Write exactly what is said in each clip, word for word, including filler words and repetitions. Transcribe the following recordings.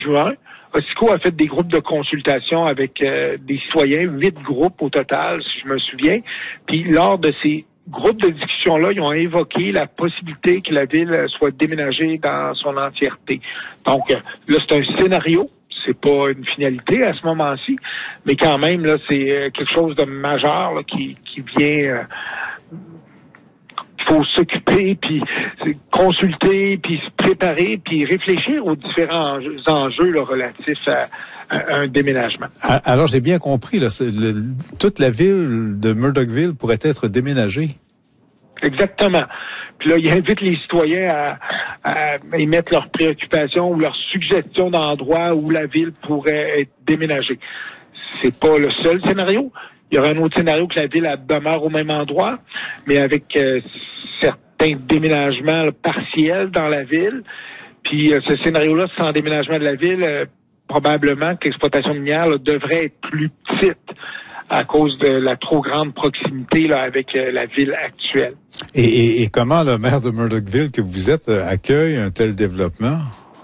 juin, Hocico a fait des groupes de consultation avec euh, des citoyens, huit groupes au total, si je me souviens. Puis lors de ces groupes de discussion-là, ils ont évoqué la possibilité que la ville soit déménagée dans son entièreté. Donc euh, là, c'est un scénario. C'est pas une finalité à ce moment-ci, mais quand même, là, c'est quelque chose de majeur là, qui, qui vient... Euh, il faut s'occuper, puis consulter, puis se préparer, puis réfléchir aux différents enjeux, enjeux là, relatifs à, à un déménagement. Alors, j'ai bien compris, là, le, toute la ville de Murdochville pourrait être déménagée. Exactement. Puis là, il invite les citoyens à, à émettre leurs préoccupations ou leurs suggestions d'endroits où la ville pourrait être déménagée. C'est pas le seul scénario. Il y aura un autre scénario que la ville elle, demeure au même endroit, mais avec euh, certains déménagements là, partiels dans la ville. Puis euh, ce scénario-là, sans déménagement de la ville, euh, probablement que l'exploitation minière là, devrait être plus petite à cause de la trop grande proximité là, avec euh, la ville actuelle. Et, et, et comment le maire de Murdochville que vous êtes euh, accueille un tel développement?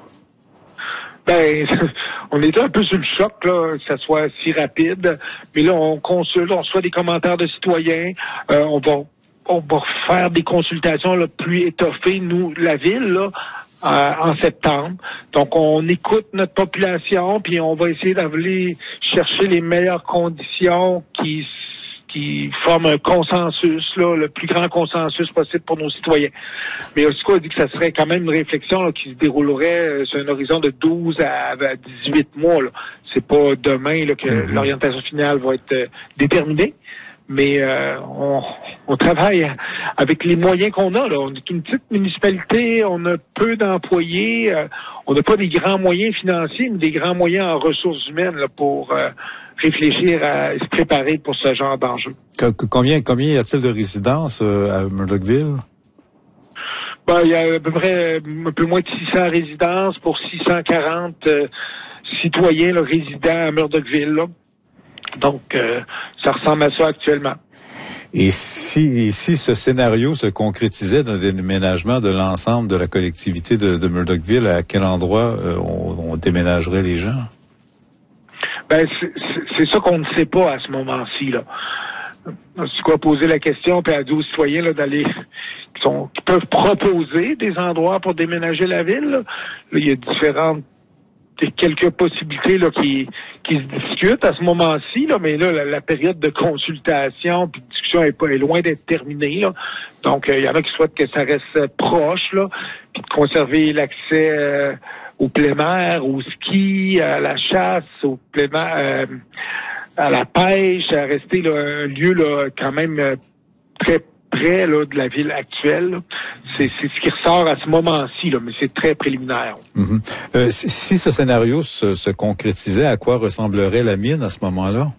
Ben, on était un peu sur le choc, là, que ça soit si rapide. Mais là, on consulte, on reçoit des commentaires de citoyens. Euh, on va, on va faire des consultations là, plus étoffées, nous, la ville, là, euh, en septembre. Donc, on écoute notre population, puis on va essayer d'aller chercher les meilleures conditions qui qui forment un consensus, là, le plus grand consensus possible pour nos citoyens. Mais Hocico a dit que ça serait quand même une réflexion là, qui se déroulerait euh, sur un horizon de douze à dix-huit mois. Là. C'est pas demain là, que mm-hmm. l'orientation finale va être euh, déterminée, mais euh, on, on travaille avec les moyens qu'on a. Là. On est une petite municipalité, on a peu d'employés, euh, on n'a pas des grands moyens financiers, mais des grands moyens en ressources humaines là, pour... Euh, réfléchir à se préparer pour ce genre d'enjeu. Combien, combien y a-t-il de résidences euh, à Murdochville? Ben, il y a à peu près un peu moins de six cents résidences pour six cent quarante euh, citoyens là, résidents à Murdochville. Là. Donc, euh, ça ressemble à ça actuellement. Et si, si ce scénario se concrétisait d'un déménagement de l'ensemble de la collectivité de, de Murdochville, à quel endroit euh, on, on déménagerait les gens? Ben, c'est, c'est ça qu'on ne sait pas à ce moment-ci, là. C'est quoi poser la question, puis à dire aux citoyens là, d'aller qui, sont, qui peuvent proposer des endroits pour déménager la ville. Là, là il y a différentes quelques possibilités là, qui, qui se discutent à ce moment-ci, là, mais là, la, la période de consultation puis de discussion est pas est loin d'être terminée. Là. Donc, il euh, y en a qui souhaitent que ça reste proche, là, puis de conserver l'accès euh, au plein air, au ski, à la chasse, au plein air, euh, à la pêche, à rester là, un lieu là, quand même euh, très près là, de la ville actuelle. C'est, c'est ce qui ressort à ce moment-ci, là, mais c'est très préliminaire. Mm-hmm. Euh, si, si ce scénario se, se concrétisait, à quoi ressemblerait la mine à ce moment-là?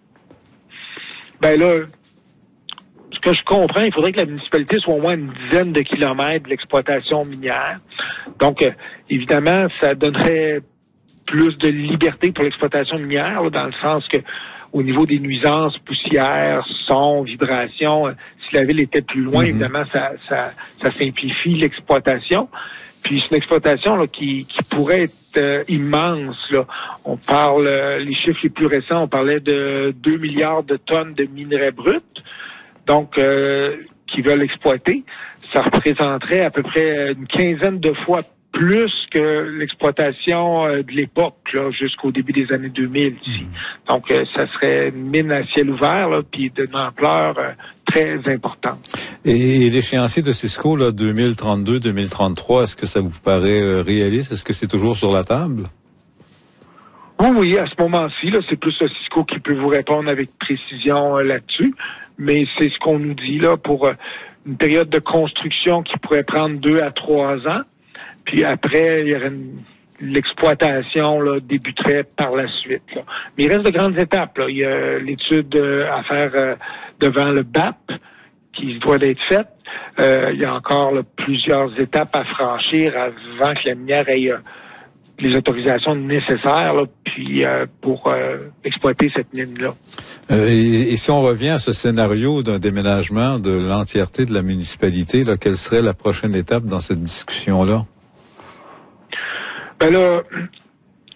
Ben là, ce que je comprends, il faudrait que la municipalité soit au moins une dizaine de kilomètres de l'exploitation minière. Donc, euh, évidemment, ça donnerait plus de liberté pour l'exploitation minière, là, dans le sens que au niveau des nuisances, poussière, son, vibrations, euh, si la ville était plus loin, mm-hmm. évidemment, ça, ça, ça simplifie l'exploitation. Puis c'est une exploitation là, qui, qui pourrait être euh, immense. Là. On parle, euh, les chiffres les plus récents, on parlait de deux milliards de tonnes de minerais bruts, donc euh, qui veulent exploiter. Ça représenterait à peu près une quinzaine de fois plus que l'exploitation euh, de l'époque, là, jusqu'au début des années deux mille. Ici. Mmh. Donc, euh, ça serait une mine à ciel ouvert, là, puis d'une ampleur euh, très importante. Et, et l'échéancier de Cisco, là, deux mille trente-deux deux mille trente-trois, est-ce que ça vous paraît euh, réaliste? Est-ce que c'est toujours sur la table? Oui, oui, à ce moment-ci, là, c'est plus le Cisco qui peut vous répondre avec précision euh, là-dessus, mais c'est ce qu'on nous dit là pour euh, une période de construction qui pourrait prendre deux à trois ans. Puis après, il y aurait une, l'exploitation là, débuterait par la suite. Là. Mais il reste de grandes étapes. Là. Il y a l'étude euh, à faire euh, devant le B A P qui doit être faite. Euh, il y a encore là, plusieurs étapes à franchir avant que la minière ait euh, les autorisations nécessaires là, puis euh, pour euh, exploiter cette mine-là. Euh, et, et si on revient à ce scénario d'un déménagement de l'entièreté de la municipalité, là, quelle serait la prochaine étape dans cette discussion-là? Ben là,